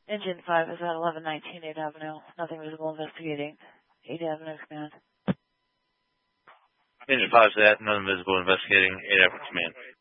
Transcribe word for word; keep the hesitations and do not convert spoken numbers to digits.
Engine five is at eleven nineteen eighth Avenue. Nothing visible investigating. eighth Avenue command. Engine five is at nothing visible investigating eighth Avenue command.